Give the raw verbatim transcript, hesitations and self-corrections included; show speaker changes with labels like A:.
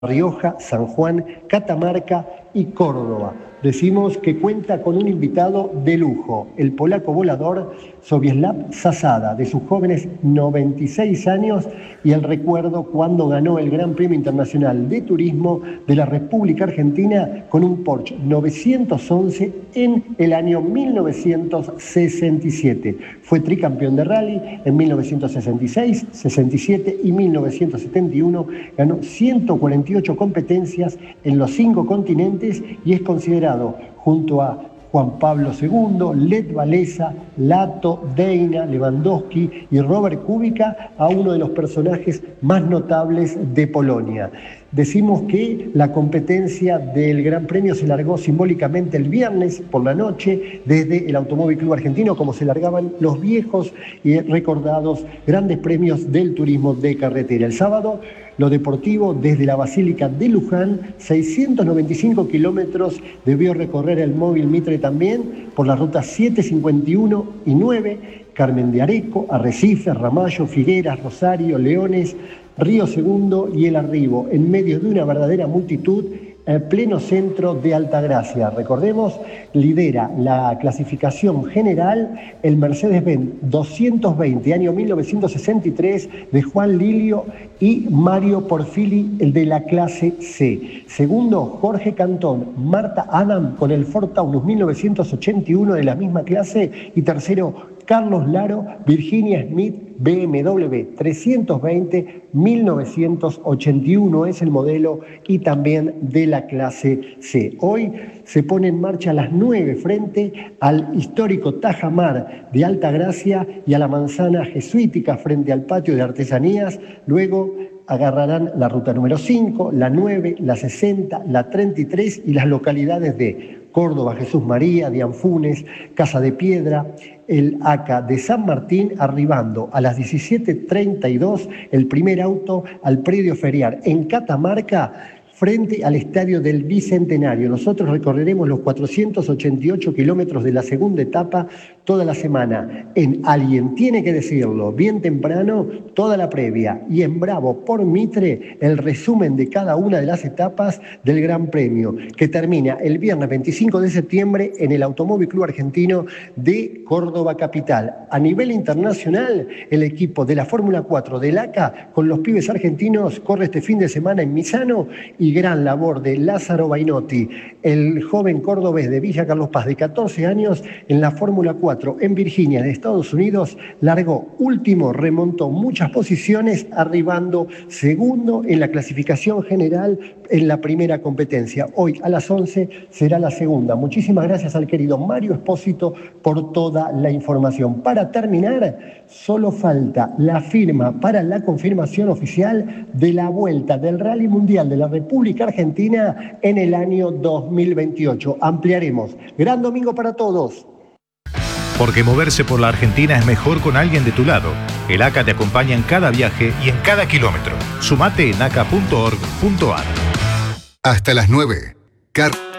A: Rioja, San Juan, Catamarca y Córdoba. Decimos que cuenta con un invitado de lujo, el polaco volador Sobieslav Zasada, de sus jóvenes noventa y seis años, y el recuerdo cuando ganó el Gran Premio Internacional de Turismo de la República Argentina con un Porsche novecientos once en el año mil novecientos sesenta y siete. Fue tricampeón de rally en mil novecientos sesenta y seis, sesenta y siete y mil novecientos setenta y uno. Ganó ciento cuarenta y ocho competencias en los cinco continentes y es considerado junto a Juan Pablo segundo, Lech Walesa, Lato, Deina, Lewandowski y Robert Kubica a uno de los personajes más notables de Polonia. Decimos que la competencia del Gran Premio se largó simbólicamente el viernes por la noche desde el Automóvil Club Argentino, como se largaban los viejos y recordados grandes premios del turismo de carretera. El sábado, lo deportivo desde la Basílica de Luján, seiscientos noventa y cinco kilómetros debió recorrer el móvil Mitre también por las rutas siete, cincuenta y uno y nueve, Carmen de Areco, Arrecifes, Ramallo, Figueras, Rosario, Leones, Río Segundo y El Arribo, en medio de una verdadera multitud, en pleno centro de Altagracia. Recordemos, lidera la clasificación general el Mercedes-Benz doscientos veinte, año mil novecientos sesenta y tres, de Juan Lilio y Mario Porfili, el de la clase C. Segundo, Jorge Cantón, Marta Adam con el Ford Taunus mil novecientos ochenta y uno de la misma clase. Y tercero, Carlos Laro, Virginia Smith, B M W trescientos veinte, mil novecientos ochenta y uno es el modelo y también de la clase C. Hoy se pone en marcha a las nueve frente al histórico Tajamar de Altagracia y a la manzana jesuítica frente al patio de artesanías. Luego agarrarán la ruta número cinco, la nueve, la sesenta, la treinta y tres y las localidades de Córdoba, Jesús María, Dianfunes, Casa de Piedra, el A C A de San Martín, arribando a las diecisiete treinta y dos el primer auto al predio ferial en Catamarca, frente al Estadio del Bicentenario. Nosotros recorreremos los cuatrocientos ochenta y ocho kilómetros de la segunda etapa toda la semana. En Alguien Tiene que Decirlo, bien temprano, toda la previa. Y en Bravo por Mitre, el resumen de cada una de las etapas del Gran Premio, que termina el viernes veinticinco de septiembre en el Automóvil Club Argentino de Córdoba Capital. A nivel internacional, el equipo de la Fórmula cuatro del A C A con los pibes argentinos corre este fin de semana en Misano, y gran labor de Lázaro Bainotti, el joven cordobés de Villa Carlos Paz de catorce años en la Fórmula cuatro en Virginia de Estados Unidos. Largó último, remontó muchas posiciones, arribando segundo en la clasificación general en la primera competencia. Hoy a las once será la segunda. Muchísimas gracias al querido Mario Espósito por toda la información. Para terminar, solo falta la firma para la confirmación oficial de la vuelta del Rally Mundial de la República Argentina en el año dos mil veintiocho. Ampliaremos. Gran domingo para todos.
B: Porque moverse por la Argentina es mejor con alguien de tu lado. El A C A te acompaña en cada viaje y en cada kilómetro. Sumate en a c a punto org punto a r.
C: Hasta las nueve. Car